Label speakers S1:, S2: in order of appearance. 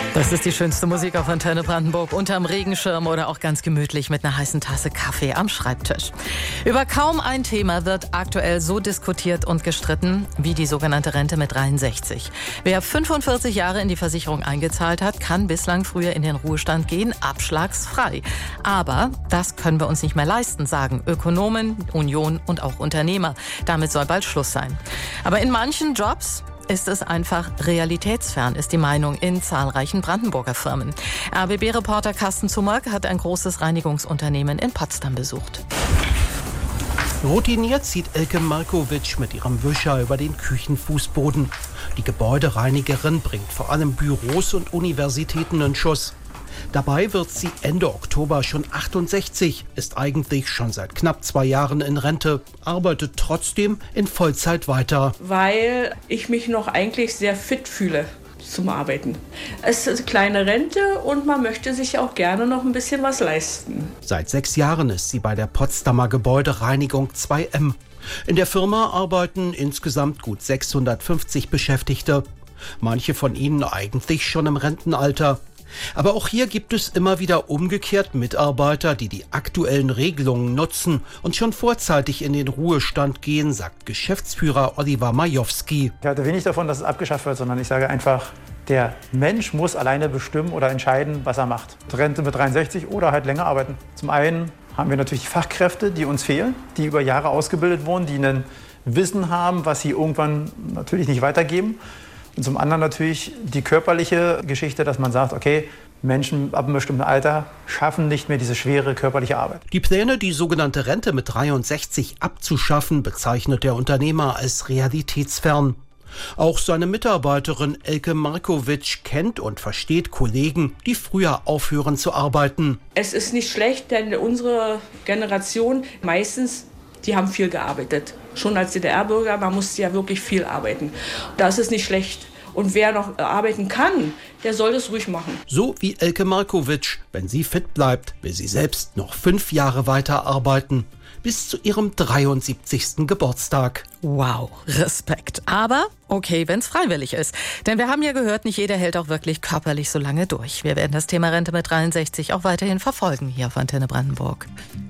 S1: Das ist die schönste Musik auf Antenne Brandenburg, unterm Regenschirm oder auch ganz gemütlich mit einer heißen Tasse Kaffee am Schreibtisch. Über kaum ein Thema wird aktuell so diskutiert und gestritten wie die sogenannte Rente mit 63. Wer 45 Jahre in die Versicherung eingezahlt hat, kann bislang früher in den Ruhestand gehen, abschlagsfrei. Aber das können wir uns nicht mehr leisten, sagen Ökonomen, Union und auch Unternehmer. Damit soll bald Schluss sein. Aber in manchen Jobs ist es einfach realitätsfern, ist die Meinung in zahlreichen Brandenburger Firmen. RBB-Reporter Carsten Zummerk hat ein großes Reinigungsunternehmen in Potsdam besucht.
S2: Routiniert zieht Elke Markovic mit ihrem Wischer über den Küchenfußboden. Die Gebäudereinigerin bringt vor allem Büros und Universitäten in Schuss. Dabei wird sie Ende Oktober schon 68, ist eigentlich schon seit knapp 2 Jahren in Rente, arbeitet trotzdem in Vollzeit weiter.
S3: Weil ich mich noch eigentlich sehr fit fühle zum Arbeiten. Es ist eine kleine Rente und man möchte sich auch gerne noch ein bisschen was leisten.
S2: Seit 6 Jahren ist sie bei der Potsdamer Gebäudereinigung 2M. In der Firma arbeiten insgesamt gut 650 Beschäftigte. Manche von ihnen eigentlich schon im Rentenalter. Aber auch hier gibt es immer wieder umgekehrt Mitarbeiter, die die aktuellen Regelungen nutzen und schon vorzeitig in den Ruhestand gehen, sagt Geschäftsführer Oliver Majowski.
S4: Ich halte wenig davon, dass es abgeschafft wird, sondern ich sage einfach, der Mensch muss alleine bestimmen oder entscheiden, was er macht. Rente mit 63 oder halt länger arbeiten. Zum einen haben wir natürlich Fachkräfte, die uns fehlen, die über Jahre ausgebildet wurden, die ein Wissen haben, was sie irgendwann natürlich nicht weitergeben. Und zum anderen natürlich die körperliche Geschichte, dass man sagt, okay, Menschen ab einem bestimmten Alter schaffen nicht mehr diese schwere körperliche Arbeit.
S2: Die Pläne, die sogenannte Rente mit 63 abzuschaffen, bezeichnet der Unternehmer als realitätsfern. Auch seine Mitarbeiterin Elke Markovic kennt und versteht Kollegen, die früher aufhören zu arbeiten.
S3: Es ist nicht schlecht, denn unsere Generation meistens, die haben viel gearbeitet. Schon als DDR-Bürger, man musste ja wirklich viel arbeiten. Das ist nicht schlecht. Und wer noch arbeiten kann, der soll das ruhig machen.
S2: So wie Elke Markovic. Wenn sie fit bleibt, will sie selbst noch 5 Jahre weiter arbeiten. Bis zu ihrem 73. Geburtstag.
S1: Wow, Respekt. Aber okay, wenn es freiwillig ist. Denn wir haben ja gehört, nicht jeder hält auch wirklich körperlich so lange durch. Wir werden das Thema Rente mit 63 auch weiterhin verfolgen hier auf Antenne Brandenburg.